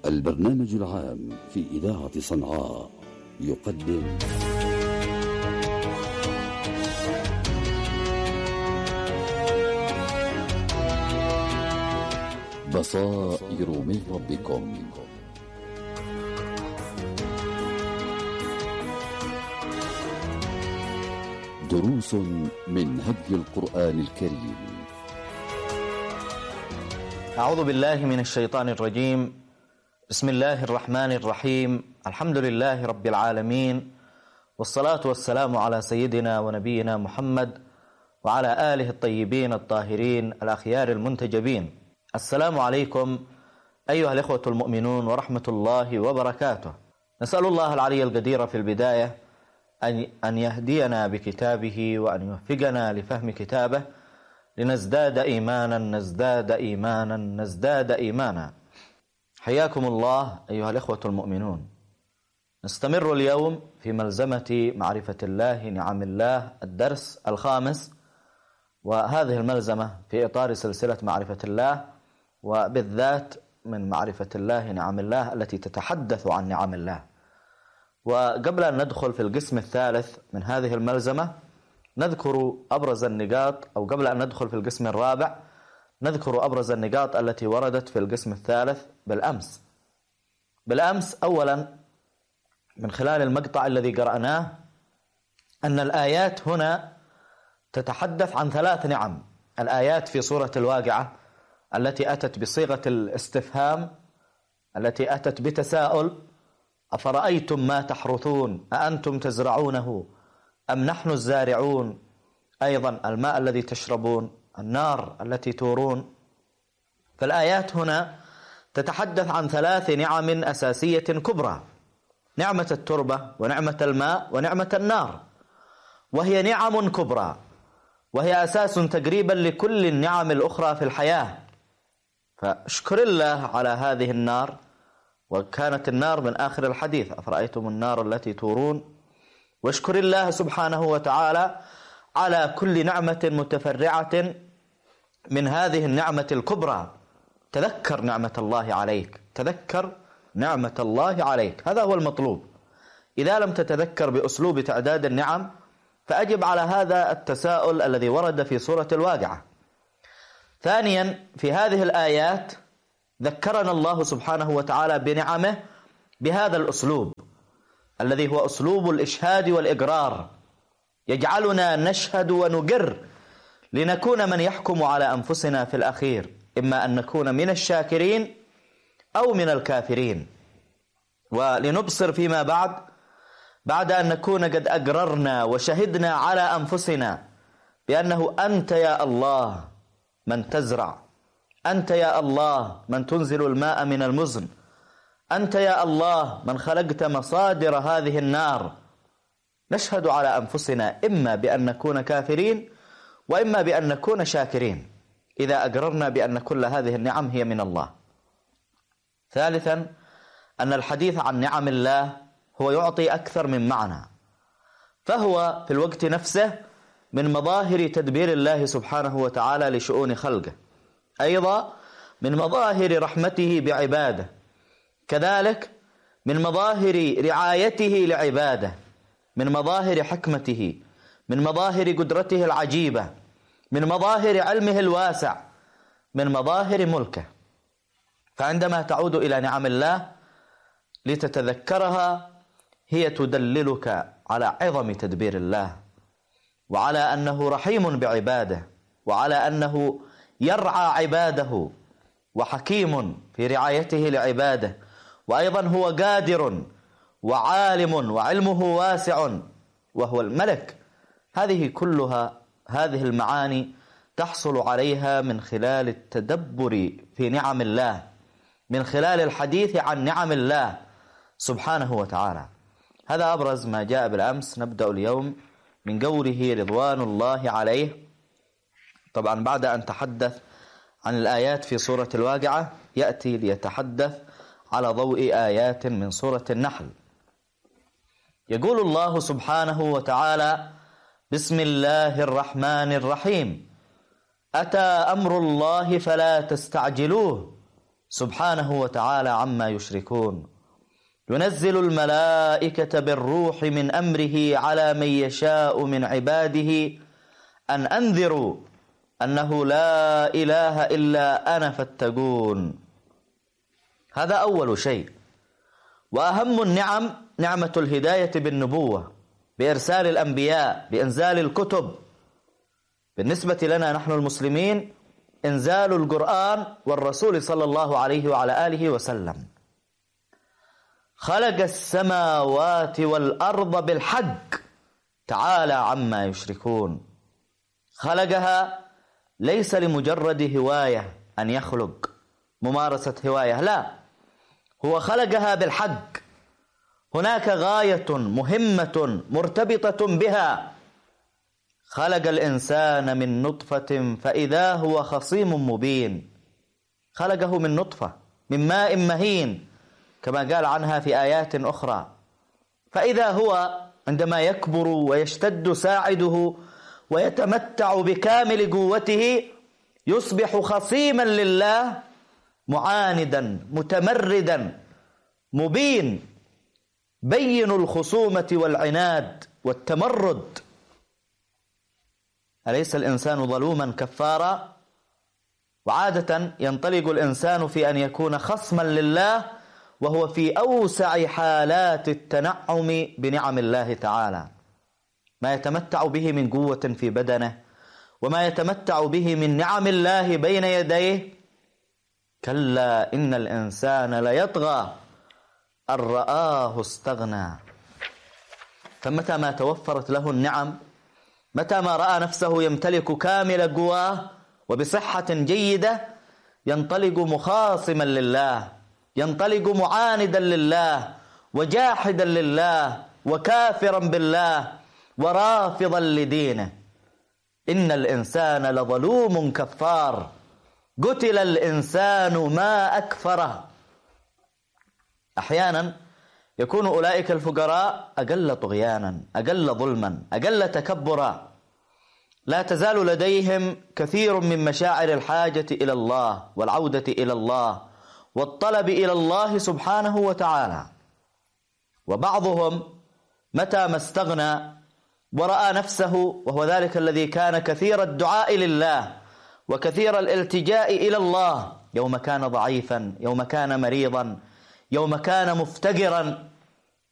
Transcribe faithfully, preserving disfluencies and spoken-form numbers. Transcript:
البرنامج العام في إذاعة صنعاء يقدم بصائر من ربكم. دروس من هدي القرآن الكريم. أعوذ بالله من الشيطان الرجيم. بسم الله الرحمن الرحيم. الحمد لله رب العالمين، والصلاة والسلام على سيدنا ونبينا محمد وعلى آله الطيبين الطاهرين الأخيار المنتجبين. السلام عليكم أيها الإخوة المؤمنون ورحمة الله وبركاته. نسأل الله العلي القدير في البداية أن يهدينا بكتابه وأن يوفقنا لفهم كتابه لنزداد إيمانا نزداد إيمانا نزداد إيمانا. حياكم الله أيها الإخوة المؤمنون. نستمر اليوم في ملزمة معرفة الله نعم الله، الدرس الخامس، وهذه الملزمة في إطار سلسلة معرفة الله، وبالذات من معرفة الله نعم الله التي تتحدث عن نعم الله. وقبل أن ندخل في القسم الثالث من هذه الملزمة نذكر أبرز النقاط، أو قبل أن ندخل في القسم الرابع نذكر أبرز النقاط التي وردت في القسم الثالث بالأمس. بالأمس أولا من خلال المقطع الذي قرأناه أن الآيات هنا تتحدث عن ثلاث نعم. الآيات في سورة الواقعة التي أتت بصيغة الاستفهام، التي أتت بتساؤل: أفرأيتم ما تحرثون أأنتم تزرعونه أم نحن الزارعون؟ أيضا الماء الذي تشربون، النار التي تورون. فالآيات هنا تتحدث عن ثلاث نعم أساسية كبرى: نعمة التربة ونعمة الماء ونعمة النار، وهي نعم كبرى، وهي أساس تقريبا لكل النعم الأخرى في الحياة. فاشكر الله على هذه النار، وكانت النار من آخر الحديث: أفرأيتم النار التي تورون. واشكر الله سبحانه وتعالى على كل نعمة متفرعة من هذه النعمة الكبرى. تذكر نعمة الله عليك، تذكر نعمة الله عليك، هذا هو المطلوب. إذا لم تتذكر بأسلوب تعداد النعم فأجب على هذا التساؤل الذي ورد في سورة الواقعة. ثانيا، في هذه الآيات ذكرنا الله سبحانه وتعالى بنعمه بهذا الأسلوب الذي هو أسلوب الإشهاد والإقرار، يجعلنا نشهد ونقر لنكون من يحكم على أنفسنا في الأخير، إما أن نكون من الشاكرين أو من الكافرين، ولنبصر فيما بعد بعد أن نكون قد أقررنا وشهدنا على أنفسنا بأنه أنت يا الله من تزرع، أنت يا الله من تنزل الماء من المزن، أنت يا الله من خلقت مصادر هذه النار. نشهد على أنفسنا إما بأن نكون كافرين وإما بأن نكون شاكرين إذا أقررنا بأن كل هذه النعم هي من الله. ثالثا، أن الحديث عن نعم الله هو يعطي أكثر من معنى، فهو في الوقت نفسه من مظاهر تدبير الله سبحانه وتعالى لشؤون خلقه، أيضا من مظاهر رحمته بعباده، كذلك من مظاهر رعايته لعباده، من مظاهر حكمته، من مظاهر قدرته العجيبة، من مظاهر علمه الواسع، من مظاهر ملكه. فعندما تعود إلى نعم الله لتتذكرها هي تدللك على عظم تدبير الله، وعلى أنه رحيم بعباده، وعلى أنه يرعى عباده وحكيم في رعايته لعباده، وأيضا هو قادر وعالم وعلمه واسع وهو الملك. هذه كلها هذه المعاني تحصل عليها من خلال التدبر في نعم الله، من خلال الحديث عن نعم الله سبحانه وتعالى. هذا أبرز ما جاء بالأمس. نبدأ اليوم من قوله رضوان الله عليه. طبعا بعد أن تحدث عن الآيات في سورة الواقعة يأتي ليتحدث على ضوء آيات من سورة النحل. يقول الله سبحانه وتعالى: بسم الله الرحمن الرحيم. أتى أمر الله فلا تستعجلوه سبحانه وتعالى عما يشركون. ينزل الملائكة بالروح من أمره على من يشاء من عباده أن أنذروا أنه لا إله إلا أنا فاتقون. هذا أول شيء. وأهم النعم نعمة الهداية بالنبوة، بإرسال الأنبياء، بإنزال الكتب. بالنسبة لنا نحن المسلمين إنزال القرآن والرسول صلى الله عليه وعلى آله وسلم. خلق السماوات والأرض بالحق تعالى عما يشركون. خلقها ليس لمجرد هواية أن يخلق ممارسة هواية، لا، هو خلقها بالحق. هناك غاية مهمة مرتبطة بها. خلق الإنسان من نطفة فإذا هو خصيم مبين. خلقه من نطفة، من ماء مهين، كما قال عنها في آيات أخرى. فإذا هو عندما يكبر ويشتد ساعده ويتمتع بكامل قوته يصبح خصيما لله، معاندا متمردا مبين، بين الخصومة والعناد والتمرد. أليس الإنسان ظلوما كفارا؟ وعادة ينطلق الإنسان في أن يكون خصما لله وهو في أوسع حالات التنعم بنعم الله تعالى. ما يتمتع به من قوة في بدنه وما يتمتع به من نعم الله بين يديه. كلا إن الإنسان ليطغى أن رآه استغنى. فمتى ما توفرت له النعم، متى ما رأى نفسه يمتلك كامل قواه وبصحة جيدة، ينطلق مخاصما لله، ينطلق معاندا لله وجاحدا لله وكافرا بالله ورافضا لدينه. إن الإنسان لظلوم كفار. قتل الإنسان ما أكفره. أحيانا يكون أولئك الفقراء أقل طغيانا، أقل ظلما، أقل تكبرا. لا تزال لديهم كثير من مشاعر الحاجة إلى الله والعودة إلى الله والطلب إلى الله سبحانه وتعالى. وبعضهم متى ما استغنى ورأى نفسه، وهو ذلك الذي كان كثير الدعاء لله وكثير الالتجاء إلى الله، يوم كان ضعيفا، يوم كان مريضا، يوم كان مفتقرا،